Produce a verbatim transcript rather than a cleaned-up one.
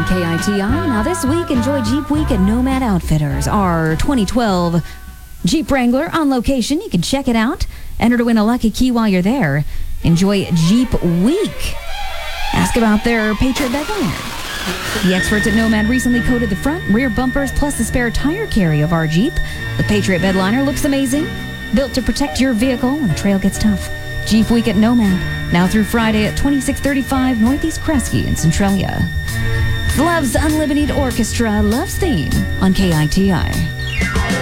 K I T I. Now this week, enjoy Jeep Week at Nomad Outfitters. Our twenty twelve Jeep Wrangler on location. You can check it out. Enter to win a lucky key while you're there. Enjoy Jeep Week. Ask about their Patriot bed liner. The experts at Nomad recently coated the front, rear bumpers, plus the spare tire carry of our Jeep. The Patriot bed liner looks amazing. Built to protect your vehicle when the trail gets tough. Jeep Week at Nomad. Now through Friday at twenty-six thirty-five Northeast Kresge in Centralia. Love's Unlimited Orchestra, Love's Theme on K I T I.